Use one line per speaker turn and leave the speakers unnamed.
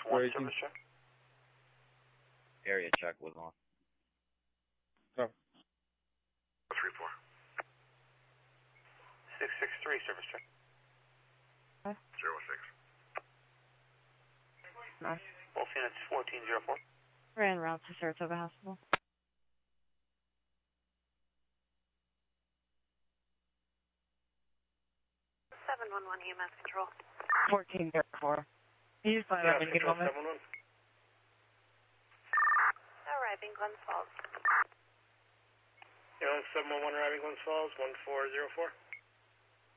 1 service check.
Area check was on.
Oh. 3-4. 663 service check.
06.
Nice.
Both units 1404.
We're en route to Saratoga Hospital.
711 EMS control.
1404. Can you just let me get a moment?
Arriving Glens Falls.
Yeah, 711 arriving Glens Falls, 1404.